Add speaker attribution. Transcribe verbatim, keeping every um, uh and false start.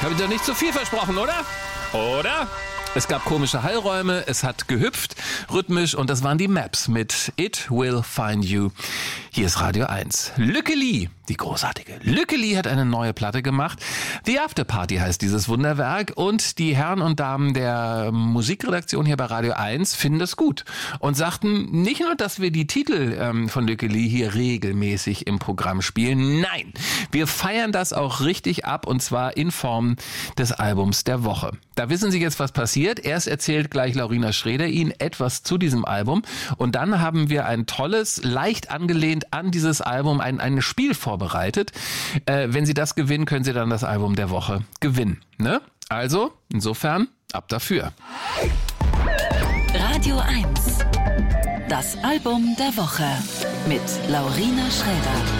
Speaker 1: Habe ich doch nicht zu viel versprochen, oder? Oder? Es gab komische Hallräume, es hat gehüpft, rhythmisch, und das waren die Maps mit It Will Find You. Hier ist Radio eins. Lücke Lee, die großartige Lücke Lee, hat eine neue Platte gemacht. The After Party heißt dieses Wunderwerk, und die Herren und Damen der Musikredaktion hier bei Radio eins finden das gut und sagten nicht nur, dass wir die Titel ähm, von Lücke Lee hier regelmäßig im Programm spielen, nein, wir feiern das auch richtig ab, und zwar in Form des Albums der Woche. Da wissen Sie jetzt, was passiert. Erst erzählt gleich Laurina Schreder Ihnen etwas zu diesem Album, und dann haben wir ein tolles, leicht angelehnt an dieses Album, ein, ein Spiel vorbereitet. Äh, wenn Sie das gewinnen, können Sie dann das Album der Woche gewinnen. Ne? Also, insofern, ab dafür.
Speaker 2: Radio eins. Das Album der Woche mit Laurina Schreder.